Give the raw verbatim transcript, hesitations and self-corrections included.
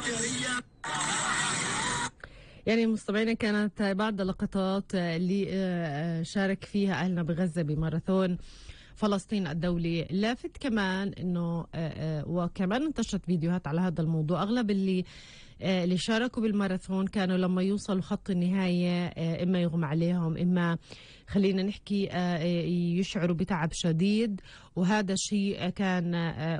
يعني مستمعينا، كانت بعض اللقطات اللي شارك فيها أهلنا بغزة بماراثون فلسطين الدولي. لافت كمان انه وكمان انتشرت فيديوهات على هذا الموضوع. اغلب اللي اللي شاركوا بالماراثون كانوا لما يوصلوا خط النهاية اما يغمى عليهم، اما خلينا نحكي يشعروا بتعب شديد، وهذا الشيء كان